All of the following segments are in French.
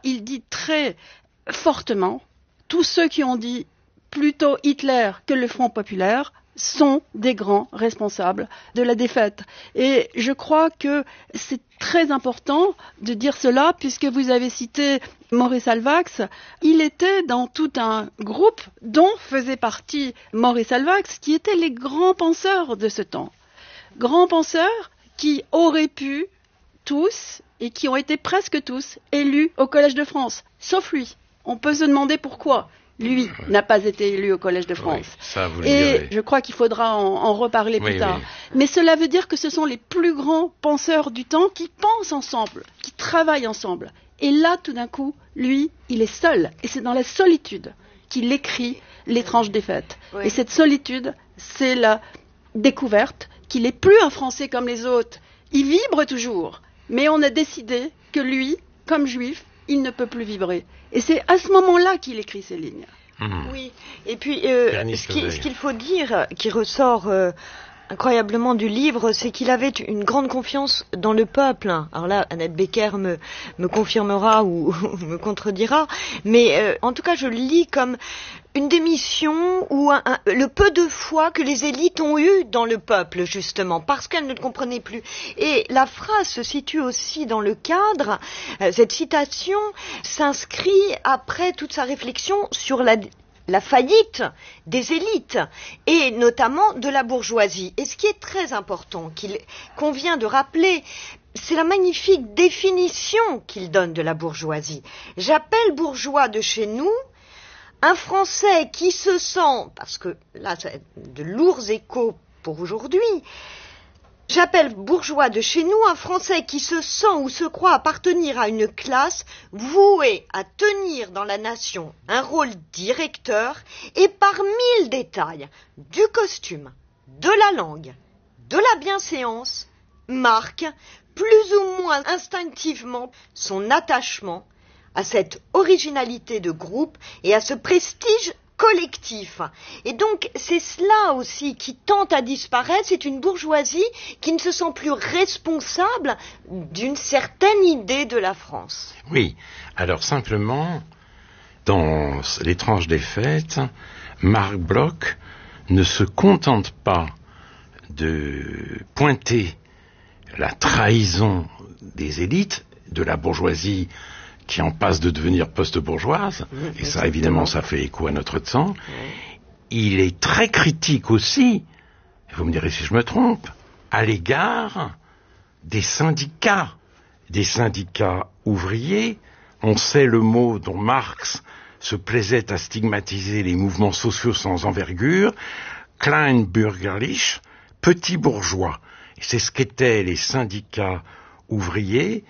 il dit très fortement, tous ceux qui ont dit plutôt Hitler que le Front populaire sont des grands responsables de la défaite. Et je crois que c'est très important de dire cela, puisque vous avez cité Maurice Halbwachs. Il était dans tout un groupe dont faisait partie Maurice Halbwachs, qui étaient les grands penseurs de ce temps. Grands penseurs qui auraient pu tous, et qui ont été presque tous, élus au Collège de France, sauf lui. On peut se demander pourquoi. Lui n'a pas été élu au Collège de France. Oui, ça, vous le et direz. je crois qu'il faudra en reparler plus tard. Oui. Mais cela veut dire que ce sont les plus grands penseurs du temps qui pensent ensemble, qui travaillent ensemble. Et là, tout d'un coup, lui, il est seul. Et c'est dans la solitude qu'il écrit L'étrange défaite. Oui. Et cette solitude, c'est la découverte qu'il n'est plus un Français comme les autres. Il vibre toujours. Mais on a décidé que lui, comme juif, il ne peut plus vibrer. Et c'est à ce moment-là qu'il écrit ces lignes. Oui, et puis ce qu'il faut dire, qui ressort incroyablement du livre, c'est qu'il avait une grande confiance dans le peuple. Alors là, Annette Becker me confirmera ou me contredira, mais en tout cas, je le lis comme une démission ou le peu de foi que les élites ont eu dans le peuple, justement, parce qu'elles ne le comprenaient plus. Et la phrase se situe aussi dans le cadre, cette citation s'inscrit après toute sa réflexion sur la faillite des élites, et notamment de la bourgeoisie. Et ce qui est très important, qu'il convient de rappeler, c'est la magnifique définition qu'il donne de la bourgeoisie. J'appelle bourgeois de chez nous un Français qui se sent, parce que là, ça a de lourds échos pour aujourd'hui, j'appelle bourgeois de chez nous un Français qui se sent ou se croit appartenir à une classe vouée à tenir dans la nation un rôle directeur et par mille détails du costume, de la langue, de la bienséance, marque plus ou moins instinctivement son attachement à cette originalité de groupe et à ce prestige collectif. Et donc, c'est cela aussi qui tente à disparaître, c'est une bourgeoisie qui ne se sent plus responsable d'une certaine idée de la France. Oui, alors simplement, dans L'étrange défaite, Marc Bloch ne se contente pas de pointer la trahison des élites, de la bourgeoisie qui en passe de devenir post-bourgeoise, et ça, évidemment, ça fait écho à notre temps. Il est très critique aussi, vous me direz si je me trompe, à l'égard des syndicats ouvriers. On sait le mot dont Marx se plaisait à stigmatiser les mouvements sociaux sans envergure, Kleinbürgerlich, petits bourgeois. C'est ce qu'étaient les syndicats ouvriers,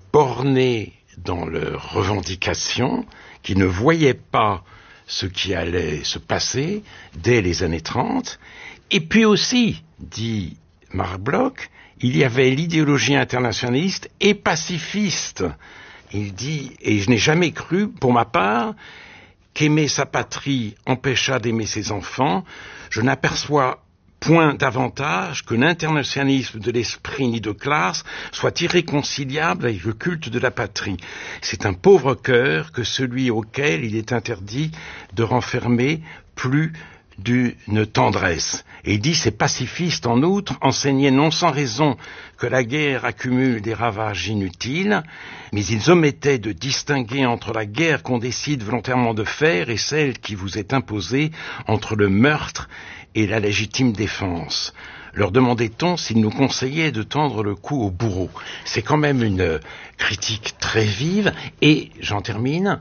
bornés dans leurs revendications, qui ne voyaient pas ce qui allait se passer dès les années 30. Et puis aussi, dit Marc Bloch, il y avait l'idéologie internationaliste et pacifiste. Il dit, et je n'ai jamais cru, pour ma part, qu'aimer sa patrie empêchât d'aimer ses enfants. Je n'aperçois point davantage que l'internationalisme de l'esprit ni de classe soit irréconciliable avec le culte de la patrie. C'est un pauvre cœur que celui auquel il est interdit de renfermer plus d'une tendresse. Et il dit, ces pacifistes, en outre, enseignaient non sans raison que la guerre accumule des ravages inutiles, mais ils omettaient de distinguer entre la guerre qu'on décide volontairement de faire et celle qui vous est imposée, entre le meurtre et la légitime défense. Leur demandait-on s'ils nous conseillaient de tendre le cou au bourreau. C'est quand même une critique très vive, et, j'en termine,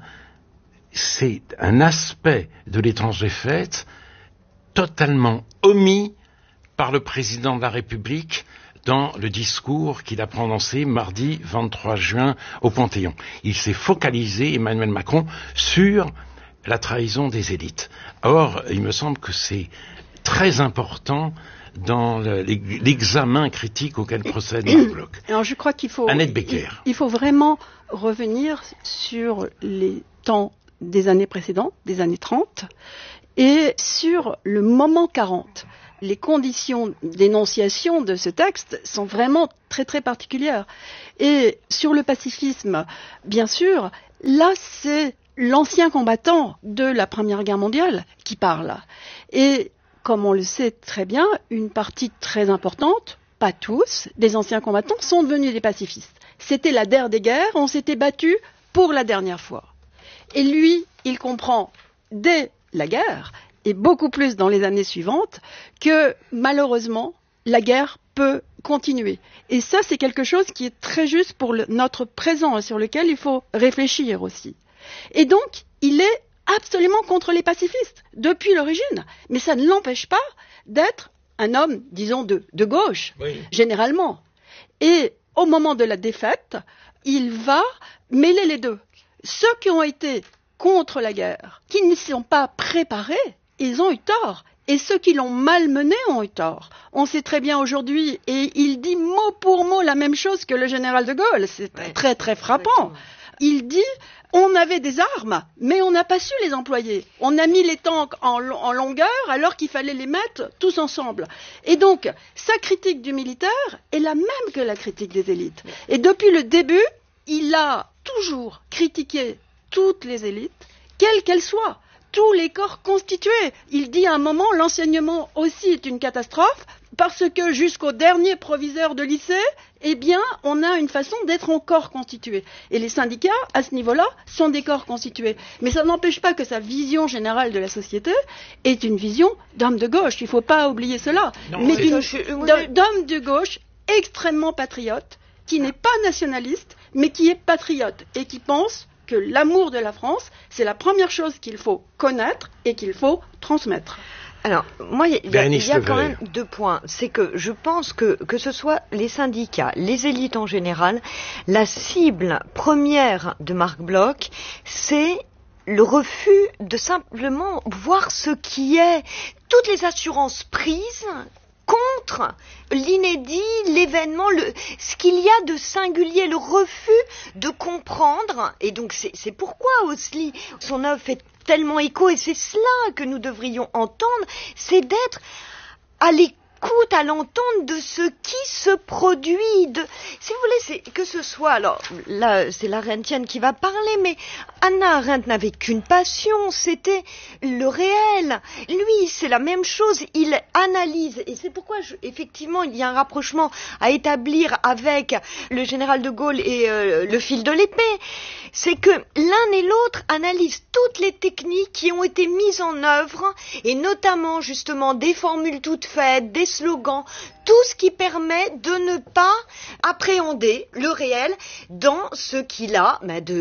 c'est un aspect de L'étrange défaite totalement omis par le président de la République dans le discours qu'il a prononcé mardi 23 juin au Panthéon. Il s'est focalisé, Emmanuel Macron, sur la trahison des élites. Or, il me semble que c'est très important dans l'examen critique auquel procède Marc Bloch. Alors je crois qu'il faut, Annette Becker. Il faut vraiment revenir sur les temps des années précédentes, des années 30, et sur le moment 40. Les conditions d'énonciation de ce texte sont vraiment très très particulières. Et sur le pacifisme, bien sûr, Là, c'est l'ancien combattant de la Première Guerre mondiale qui parle. Et comme on le sait très bien, une partie très importante, pas tous, des anciens combattants sont devenus des pacifistes. C'était la der des guerres, on s'était battu pour la dernière fois. Et lui, il comprend dès la guerre, et beaucoup plus dans les années suivantes, que malheureusement, la guerre peut continuer. Et ça, c'est quelque chose qui est très juste pour notre présent et sur lequel il faut réfléchir aussi. Et donc, il est absolument contre les pacifistes, depuis l'origine. Mais ça ne l'empêche pas d'être un homme, disons, de gauche, oui, généralement. Et au moment de la défaite, il va mêler les deux. Ceux qui ont été contre la guerre, qui ne s'y sont pas préparés, ils ont eu tort. Et ceux qui l'ont malmené ont eu tort. On sait très bien aujourd'hui, et il dit mot pour mot la même chose que le général de Gaulle. C'est très très frappant. Il dit, on avait des armes, mais on n'a pas su les employer. On a mis les tanks en longueur alors qu'il fallait les mettre tous ensemble. Et donc, sa critique du militaire est la même que la critique des élites. Et depuis le début, il a toujours critiqué toutes les élites, quelles qu'elles soient. Tous les corps constitués. Il dit à un moment, l'enseignement aussi est une catastrophe, parce que jusqu'au dernier proviseur de lycée, eh bien, on a une façon d'être en corps constitué. Et les syndicats, à ce niveau-là, sont des corps constitués. Mais ça n'empêche pas que sa vision générale de la société est une vision d'homme de gauche. Il ne faut pas oublier cela. Non, mais d'homme de gauche extrêmement patriote, qui n'est pas nationaliste, mais qui est patriote et qui pense que l'amour de la France, c'est la première chose qu'il faut connaître et qu'il faut transmettre. Alors, moi, il y a quand même 2 points. C'est que je pense que ce soit les syndicats, les élites en général, la cible première de Marc Bloch, c'est le refus de simplement voir ce qui est, toutes les assurances prises contre l'inédit, l'événement, ce qu'il y a de singulier, le refus de comprendre. Et donc c'est pourquoi Osli, son œuvre fait tellement écho, et c'est cela que nous devrions entendre, c'est d'être à l'écoute, à l'entente de ce qui se produit. Si vous voulez, c'est que ce soit, alors là c'est l'Arendtienne qui va parler, mais Hannah Arendt n'avait qu'une passion, c'était le réel. Lui, c'est la même chose, il analyse, et c'est pourquoi effectivement il y a un rapprochement à établir avec le général de Gaulle et le fil de l'épée. C'est que l'un et l'autre analysent toutes les techniques qui ont été mises en œuvre, et notamment justement des formules toutes faites, des slogans, tout ce qui permet de ne pas appréhender le réel dans ce qu'il a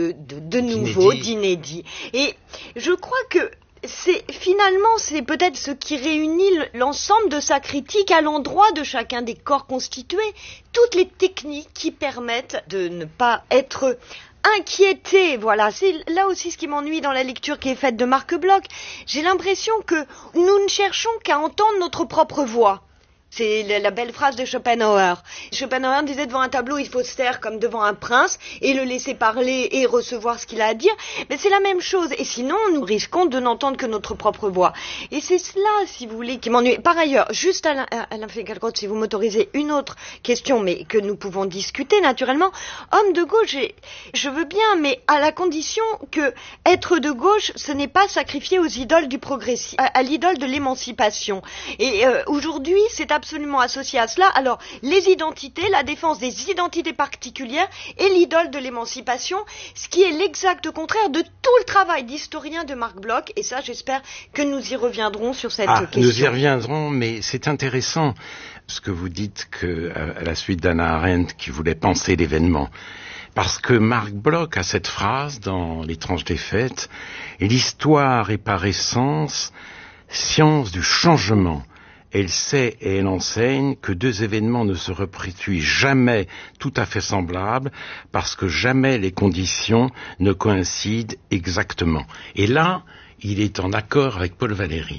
de nouveau, d'inédit. Et je crois que c'est peut-être ce qui réunit l'ensemble de sa critique à l'endroit de chacun des corps constitués, toutes les techniques qui permettent de ne pas être inquiété, voilà, c'est là aussi ce qui m'ennuie dans la lecture qui est faite de Marc Bloch. J'ai l'impression que nous ne cherchons qu'à entendre notre propre voix. C'est la belle phrase de Schopenhauer. Schopenhauer disait, devant un tableau, il faut se taire comme devant un prince et le laisser parler et recevoir ce qu'il a à dire. Mais c'est la même chose. Et sinon, nous risquons de n'entendre que notre propre voix. Et c'est cela, si vous voulez, qui m'ennuie. Par ailleurs, juste Alain Finkielkraut, si vous m'autorisez une autre question, mais que nous pouvons discuter naturellement. Homme de gauche, je veux bien, mais à la condition que être de gauche, ce n'est pas sacrifier aux idoles du progressisme, à l'idole de l'émancipation. Et aujourd'hui, c'est absolument associé à cela. Alors, les identités, la défense des identités particulières et l'idole de l'émancipation, ce qui est l'exact contraire de tout le travail d'historien de Marc Bloch. Et ça, j'espère que nous y reviendrons sur cette question. Nous y reviendrons, mais c'est intéressant ce que vous dites à la suite d'Hannah Arendt qui voulait penser l'événement. Parce que Marc Bloch a cette phrase dans L'étrange défaite, l'histoire est par essence science du changement. Elle sait et elle enseigne que 2 événements ne se reproduisent jamais tout à fait semblables parce que jamais les conditions ne coïncident exactement. Et là, il est en accord avec Paul Valéry.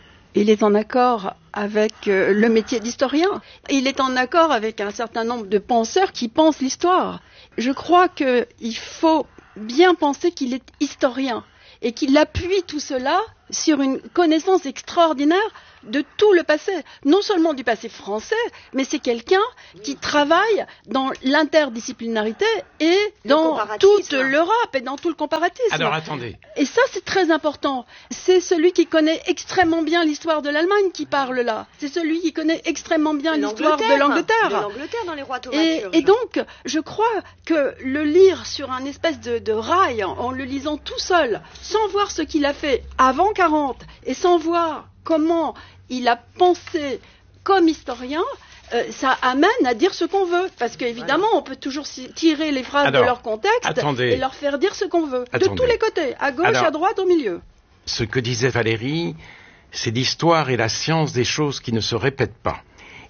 Il est en accord avec le métier d'historien. Il est en accord avec un certain nombre de penseurs qui pensent l'histoire. Je crois qu'il faut bien penser qu'il est historien et qu'il appuie tout cela sur une connaissance extraordinaire de tout le passé, non seulement du passé français, mais c'est quelqu'un qui travaille dans l'interdisciplinarité et dans toute l'Europe et dans tout le comparatisme. Alors attendez. Et ça, c'est très important. C'est celui qui connaît extrêmement bien l'histoire de l'Allemagne qui parle là. C'est celui qui connaît extrêmement bien l'histoire de l'Angleterre. De l'Angleterre dans les rois thaumaturges. Et donc, je crois que le lire sur un espèce de rail, en le lisant tout seul, sans voir ce qu'il a fait avant 40 et sans voir comment il a pensé comme historien, ça amène à dire ce qu'on veut. Parce qu'évidemment, on peut toujours tirer les phrases de leur contexte et leur faire dire ce qu'on veut. De tous les côtés, à gauche, à droite, au milieu. Ce que disait Valérie, c'est l'histoire et la science des choses qui ne se répètent pas.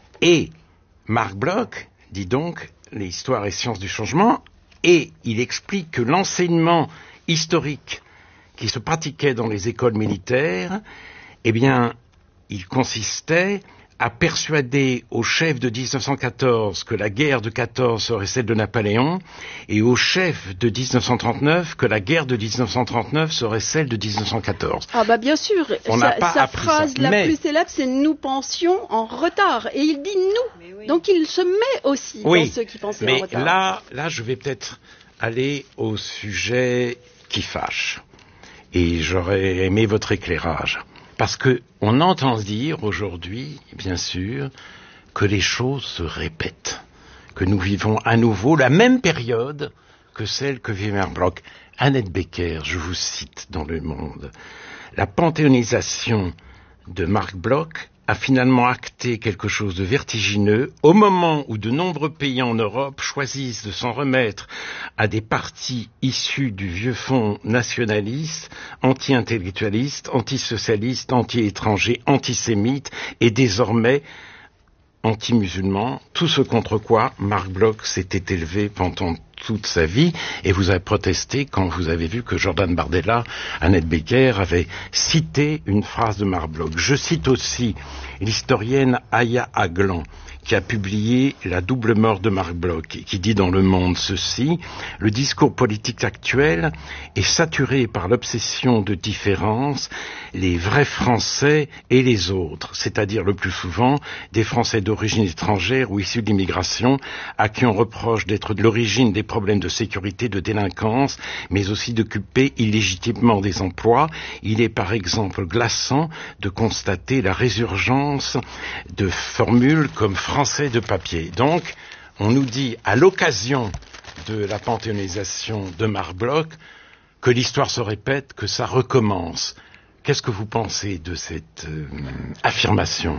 Et Marc Bloch dit donc l'histoire et science du changement, et il explique que l'enseignement historique qui se pratiquait dans les écoles militaires, eh bien, il consistait à persuader aux chefs de 1914 que la guerre de 14 serait celle de Napoléon, et aux chefs de 1939 que la guerre de 1939 serait celle de 1914. Ah bah bien sûr, sa phrase la plus célèbre, c'est « nous pensions en retard ». Et il dit « nous ». Donc il se met aussi dans ceux qui pensaient en retard. Mais là, je vais peut-être aller au sujet qui fâche. Et j'aurais aimé votre éclairage. Parce que on entend dire aujourd'hui, bien sûr, que les choses se répètent, que nous vivons à nouveau la même période que celle que vit Marc Bloch. Annette Becker, je vous cite dans Le Monde, la panthéonisation de Marc Bloch a finalement acté quelque chose de vertigineux au moment où de nombreux pays en Europe choisissent de s'en remettre à des partis issus du vieux fond nationaliste, anti-intellectualiste, anti-socialiste, anti-étranger, antisémite et désormais anti-musulman, tout ce contre quoi Marc Bloch s'était élevé pendant toute sa vie, et vous avez protesté quand vous avez vu que Jordan Bardella, Annette Becker, avait cité une phrase de Marc Bloch. Je cite aussi l'historienne Aya Aglan, qui a publié La double mort de Marc Bloch, qui dit dans Le Monde ceci: le discours politique actuel est saturé par l'obsession de différence, les vrais Français et les autres, c'est-à-dire le plus souvent des Français d'origine étrangère ou issus de l'immigration, à qui on reproche d'être de l'origine des problèmes de sécurité, de délinquance, mais aussi d'occuper illégitimement des emplois. Il est par exemple glaçant de constater la résurgence de formules comme français de papier. Donc, on nous dit, à l'occasion de la panthéonisation de Marc Bloch, que l'histoire se répète, que ça recommence. Qu'est-ce que vous pensez de cette affirmation ?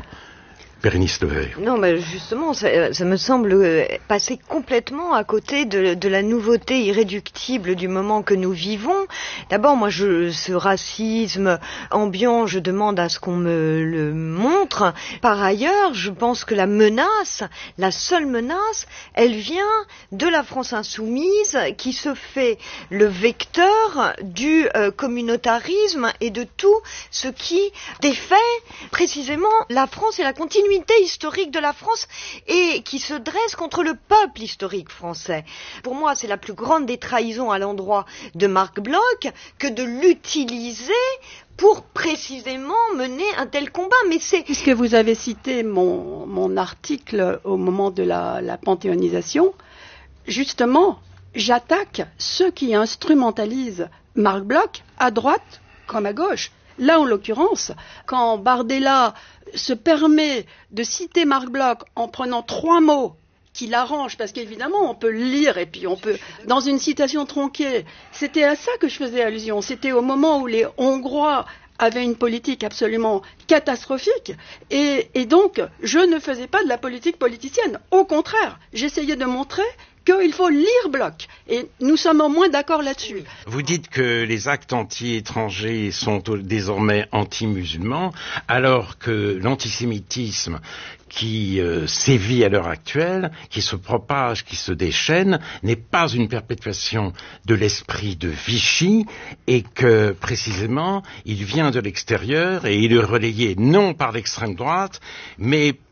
Bérénice Levet. Non, mais justement, ça me semble passer complètement à côté de la nouveauté irréductible du moment que nous vivons. D'abord, moi, ce racisme ambiant, je demande à ce qu'on me le montre. Par ailleurs, je pense que la menace, la seule menace, elle vient de la France insoumise qui se fait le vecteur du communautarisme et de tout ce qui défait précisément la France et la continuité historique de la France et qui se dresse contre le peuple historique français. Pour moi, c'est la plus grande des trahisons à l'endroit de Marc Bloch que de l'utiliser pour précisément mener un tel combat. Mais c'est... Puisque vous avez cité mon article au moment de la panthéonisation, justement, j'attaque ceux qui instrumentalisent Marc Bloch à droite comme à gauche. Là, en l'occurrence, quand Bardella se permet de citer Marc Bloch en prenant 3 mots qui l'arrangent, parce qu'évidemment, on peut le lire et puis on peut, dans une citation tronquée, c'était à ça que je faisais allusion. C'était au moment où les Hongrois avaient une politique absolument catastrophique et donc je ne faisais pas de la politique politicienne. Au contraire, j'essayais de montrer qu'il faut lire Bloch. Et nous sommes au moins d'accord là-dessus. Vous dites que les actes anti-étrangers sont désormais anti-musulmans, alors que l'antisémitisme qui sévit à l'heure actuelle, qui se propage, qui se déchaîne, n'est pas une perpétuation de l'esprit de Vichy, et que, précisément, il vient de l'extérieur et il est relayé non par l'extrême droite, mais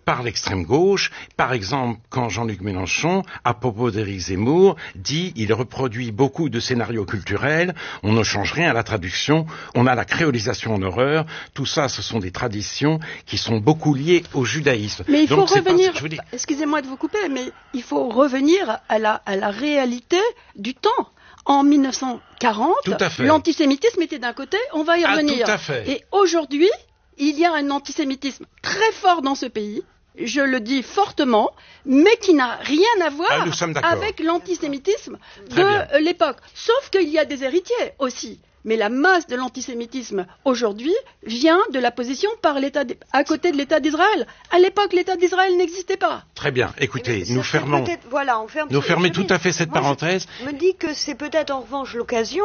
par l'extrême gauche. Par exemple, quand Jean-Luc Mélenchon, à propos d'Éric Zemmour, dit il reproduit beaucoup de scénarios culturels, on ne change rien à la traduction, on a la créolisation en horreur, tout ça ce sont des traditions qui sont beaucoup liées au judaïsme. Mais il faut revenir, excusez-moi de vous couper, mais il faut revenir à la réalité du temps. En 1940, l'antisémitisme était d'un côté, on va y revenir. Tout à fait. Et aujourd'hui, il y a un antisémitisme très fort dans ce pays, je le dis fortement, mais qui n'a rien à voir avec l'antisémitisme de l'époque. Sauf qu'il y a des héritiers aussi. Mais la masse de l'antisémitisme aujourd'hui vient de la position à côté de l'État d'Israël. À l'époque, l'État d'Israël n'existait pas. Très bien. Écoutez, nous fermons tout à fait cette parenthèse. Je me dis que c'est peut-être en revanche l'occasion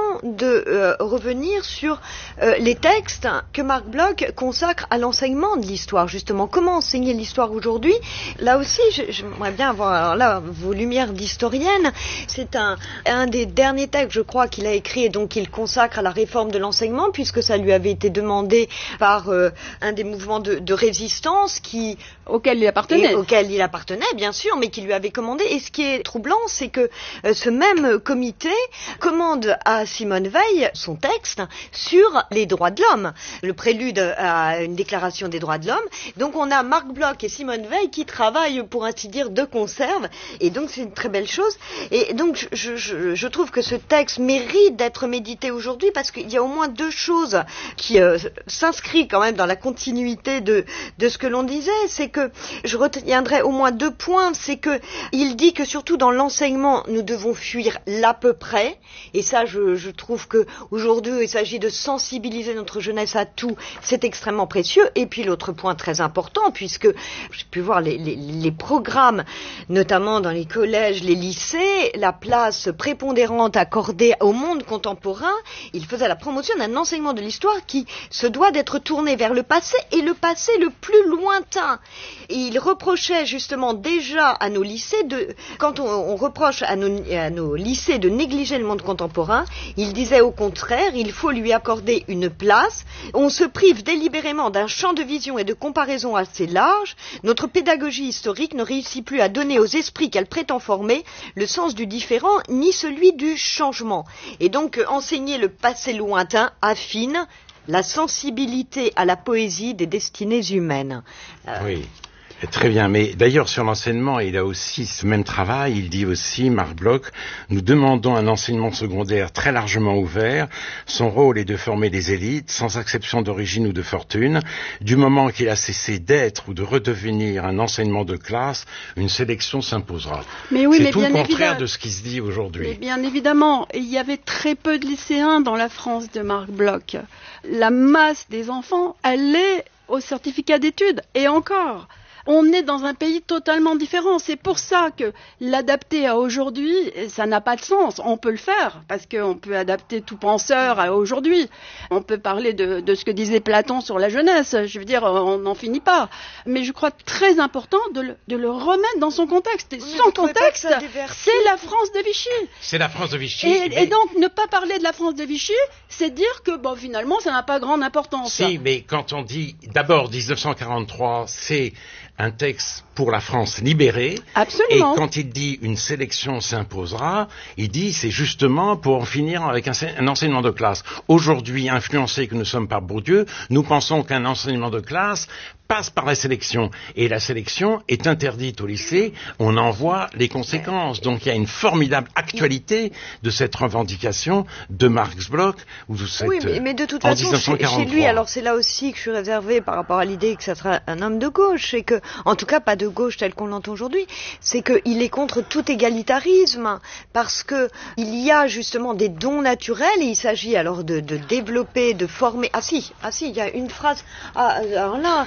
de revenir sur les textes que Marc Bloch consacre à l'enseignement de l'histoire. Justement, comment enseigner l'histoire aujourd'hui? Là aussi, j'aimerais bien avoir vos lumières d'historienne. C'est un des derniers textes, je crois, qu'il a écrit et donc qu'il consacre à la réforme de l'enseignement, puisque ça lui avait été demandé par un des mouvements de résistance auquel il appartenait, bien sûr, mais qui lui avait commandé. Et ce qui est troublant, c'est que ce même comité commande à Simone Veil son texte sur les droits de l'homme, le prélude à une déclaration des droits de l'homme. Donc on a Marc Bloch et Simone Veil qui travaillent, pour ainsi dire, de conserve, et donc c'est une très belle chose. Et donc je trouve que ce texte mérite d'être médité aujourd'hui, parce qu'il y a au moins deux choses qui s'inscrivent quand même dans la continuité de ce que l'on disait. C'est que je retiendrai au moins deux points. C'est que il dit que surtout dans l'enseignement, nous devons fuir l'à peu près. Et ça, je trouve que aujourd'hui, il s'agit de sensibiliser notre jeunesse à tout. C'est extrêmement précieux. Et puis l'autre point très important, puisque j'ai pu voir les programmes, notamment dans les collèges, les lycées, la place prépondérante accordée au monde contemporain. Il faisait la promotion d'un enseignement de l'histoire qui se doit d'être tourné vers le passé, et le passé le plus lointain. Et il reprochait justement déjà à nos lycées, quand on reproche à nos lycées de négliger le monde contemporain, il disait au contraire, il faut lui accorder une place. On se prive délibérément d'un champ de vision et de comparaison assez large. Notre pédagogie historique ne réussit plus à donner aux esprits qu'elle prétend former le sens du différent ni celui du changement. Et donc enseigner le passé lointain affine la sensibilité à la poésie des destinées humaines. Oui, très bien. Mais d'ailleurs, sur l'enseignement, il a aussi ce même travail. Il dit aussi, Marc Bloch, nous demandons un enseignement secondaire très largement ouvert. Son rôle est de former des élites, sans exception d'origine ou de fortune. Du moment qu'il a cessé d'être ou de redevenir un enseignement de classe, une sélection s'imposera. Mais oui, c'est tout le contraire de ce qui se dit aujourd'hui. Mais bien évidemment, il y avait très peu de lycéens dans la France de Marc Bloch. La masse des enfants allait au certificat d'études, et encore. On est dans un pays totalement différent. C'est pour ça que l'adapter à aujourd'hui, ça n'a pas de sens. On peut le faire, parce qu'on peut adapter tout penseur à aujourd'hui. On peut parler de ce que disait Platon sur la jeunesse. Je veux dire, on n'en finit pas. Mais je crois très important de le remettre dans son contexte. Et son contexte, c'est la France de Vichy. C'est la France de Vichy. Et donc, ne pas parler de la France de Vichy, c'est dire que, finalement, ça n'a pas grande importance. Si, mais quand on dit, d'abord, 1943, c'est un texte pour la France libérée. Absolument. Et quand il dit une sélection s'imposera, il dit c'est justement pour en finir avec un enseignement de classe. Aujourd'hui, influencés que nous sommes par Bourdieu, nous pensons qu'un enseignement de classe passe par la sélection. Et la sélection est interdite au lycée, on en voit les conséquences. Donc il y a une formidable actualité de cette revendication de Marc Bloch. Oui, mais de toute façon, chez lui, alors c'est là aussi que je suis réservée par rapport à l'idée que ça sera un homme de gauche, c'est que, en tout cas pas de gauche tel qu'on l'entend aujourd'hui, c'est qu'il est contre tout égalitarisme, parce que il y a justement des dons naturels, et il s'agit alors de développer, de former. Il y a une phrase, alors là,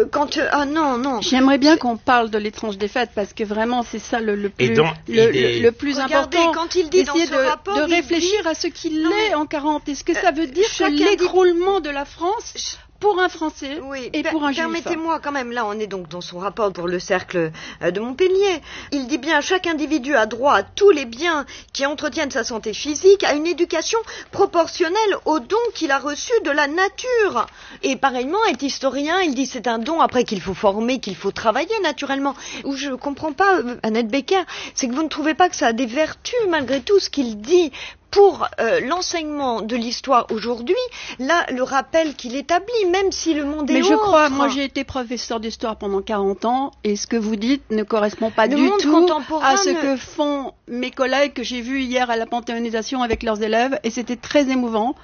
non. J'aimerais bien qu'on parle de l'étrange défaite, parce que vraiment c'est ça le plus important. Quand il dit essayer dans ce rapport, de réfléchir à ce qu'il est en 40. Est-ce que ça veut dire que l'écroulement de la France pour un Français et pour un Juif. Permettez-moi quand même, là on est donc dans son rapport pour le cercle de Montpellier. Il dit bien, chaque individu a droit à tous les biens qui entretiennent sa santé physique, à une éducation proportionnelle aux dons qu'il a reçus de la nature. Et pareillement, est historien, il dit c'est un don après qu'il faut former, qu'il faut travailler naturellement. Où je comprends pas, Annette Becker, c'est que vous ne trouvez pas que ça a des vertus malgré tout ce qu'il dit pour l'enseignement de l'histoire aujourd'hui, là, le rappel qu'il établit, même si le monde est autre. Mais je crois, moi j'ai été professeur d'histoire pendant 40 ans, et ce que vous dites ne correspond pas du tout à ce que font mes collègues que j'ai vus hier à la panthéonisation avec leurs élèves, et c'était très émouvant.